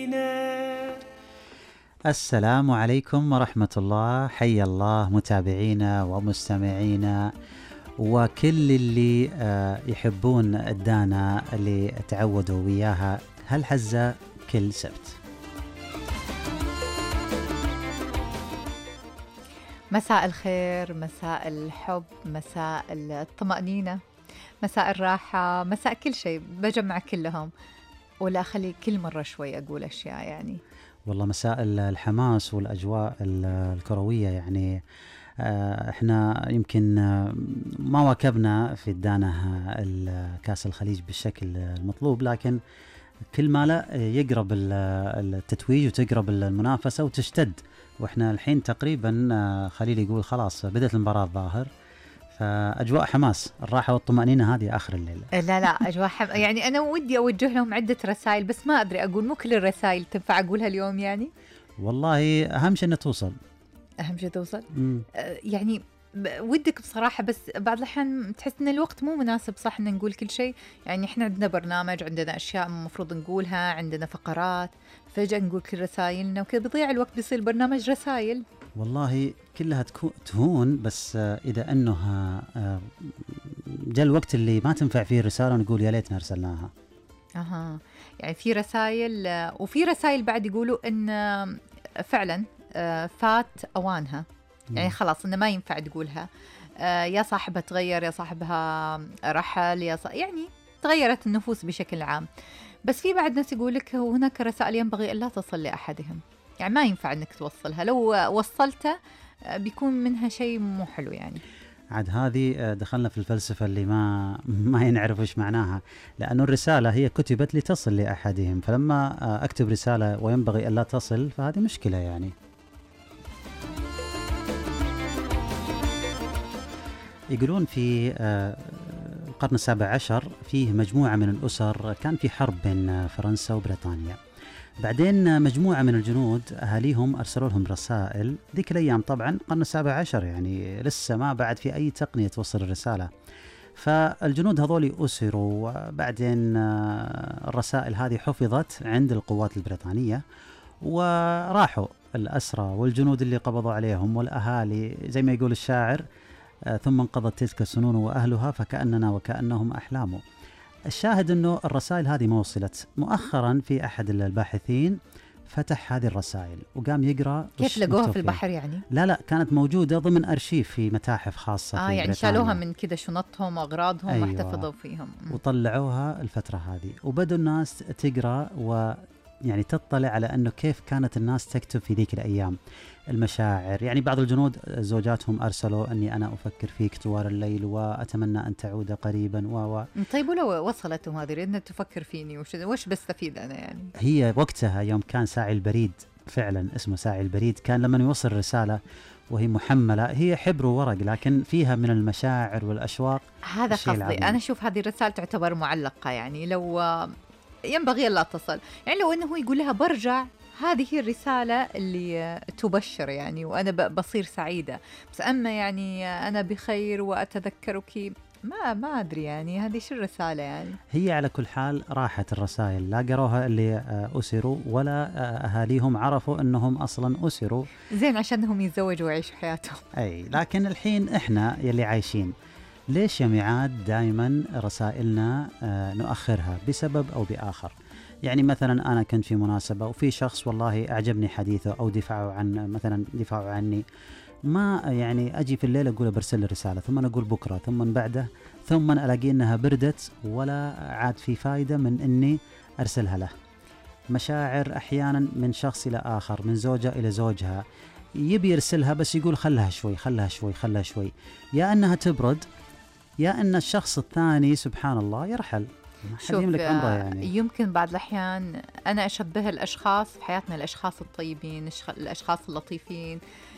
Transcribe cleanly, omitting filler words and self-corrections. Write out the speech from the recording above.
السلام عليكم ورحمة الله. حيا الله متابعينا ومستمعينا وكل اللي يحبون الدانا اللي تعودوا وياها هالحزة كل سبت. مساء الخير، مساء الحب، مساء الطمأنينة، مساء الراحة، مساء كل شيء، بجمع كلهم ولا أخلي كل مرة شوي أقول أشياء يعني. والله مساء الحماس والأجواء الكروية يعني. احنا يمكن ما واكبنا في الدانا كاس الخليج بالشكل المطلوب، لكن كل ما لا يقرب التتويج وتقرب المنافسة وتشتد، واحنا الحين تقريبا خليل يقول خلاص بدأت المباراة الظاهر، فأجواء حماس. الراحة والطمأنينة هذه آخر الليل. لا أجواء يعني أنا ودي أوجه لهم عدة رسائل، بس ما أدري أقول مو كل الرسائل تنفع أقولها اليوم يعني. والله أهم شيء أنها توصل. أهم شيء توصل. يعني ودك بصراحة، بس بعض الأحيان تحس إن الوقت مو مناسب صح إن نقول كل شيء. يعني إحنا عندنا برنامج، عندنا أشياء مفروض نقولها، عندنا فقرات، فجأة نقول كل رسائلنا وكذا بيضيع الوقت، بيصير برنامج رسائل. والله كلها تهون، بس إذا أنه جاء الوقت اللي ما تنفع فيه الرسالة ونقول يا ليتنا أرسلناها. يعني في رسائل، وفي رسائل بعد يقولوا إن فعلا فات أوانها، يعني خلاص إنه ما ينفع تقولها. يا صاحبها تغير، يا صاحبها رحل، يعني تغيرت النفوس بشكل عام. بس في بعد ناس يقول لك هناك رسائل ينبغي أن لا تصل لأحدهم، يعني ما ينفع إنك توصلها، لو وصلته بيكون منها شيء مو حلو يعني. عاد هذه دخلنا في الفلسفة اللي ما ينعرف إيش معناها، لأنه الرسالة هي كتبت لتصل لأحدهم، فلما أكتب رسالة وينبغي أن لا تصل فهذه مشكلة يعني. يقولون في القرن السابع عشر فيه مجموعة من الأسر كان في حرب بين فرنسا وبريطانيا، بعدين مجموعة من الجنود أهاليهم أرسلوا لهم رسائل. ذيك الأيام طبعا القرن السابع عشر يعني لسه ما بعد في أي تقنية توصل الرسالة، فالجنود هذول أسروا، وبعدين الرسائل هذه حفظت عند القوات البريطانية، وراحوا الأسرى والجنود اللي قبضوا عليهم والأهالي زي ما يقول الشاعر ثم انقضت تلك السنون وأهلها فكأننا وكأنهم أحلام. الشاهد أنه الرسائل هذه ما وصلت. مؤخرا في أحد الباحثين فتح هذه الرسائل وقام يقرأ. كيف لقوها في البحر يعني؟ لا كانت موجودة ضمن أرشيف في متاحف خاصة في يعني بريطانيا. شالوها من كذا شنطهم وأغراضهم. أيوة. واحتفظوا فيهم وطلعوها الفترة هذه، وبدأوا الناس تقرأ ويعني تطلع على أنه كيف كانت الناس تكتب في ذيك الأيام المشاعر. يعني بعض الجنود زوجاتهم أرسلوا أني أنا أفكر فيك طوال الليل وأتمنى أن تعود قريبا طيب ولو وصلتهم هذه أنها تفكر فيني وش بستفيد أنا يعني؟ هي وقتها يوم كان ساعي البريد، فعلا اسمه ساعي البريد، كان لما يوصل رسالة وهي محملة، هي حبر وورق لكن فيها من المشاعر والأشواق. هذا قصدي، أنا أشوف هذه الرسالة تعتبر معلقة، يعني لو ينبغي لا تصل، يعني لو أنه يقول لها برجع، هذه هي الرسالة اللي تبشر يعني وأنا بصير سعيدة. بس أما يعني أنا بخير وأتذكرك، ما أدري يعني هذه شو الرسالة يعني. هي على كل حال راحت الرسائل، لا قروها اللي أسروا ولا أهاليهم عرفوا أنهم أصلا أسروا، زين عشانهم يتزوجوا ويعيشوا حياتهم. أي لكن الحين إحنا يلي عايشين ليش يا ميعاد دائما رسائلنا نؤخرها بسبب أو بآخر؟ يعني مثلا أنا كنت في مناسبة وفي شخص والله أعجبني حديثه أو دفاعه عني، ما يعني أجي في الليل أقول برسل رسالة، ثم أقول بكرة، ثم بعده، ثم ألاقي أنها بردت ولا عاد في فايدة من أني أرسلها له. مشاعر أحيانا من شخص إلى آخر، من زوجة إلى زوجها، يبي يرسلها بس يقول خلها شوي، يا أنها تبرد يا أن الشخص الثاني سبحان الله يرحل. شوف يعني. يمكن بعض الأحيان أنا أشبه الأشخاص في حياتنا، الأشخاص الطيبين، الأشخاص اللطيفين،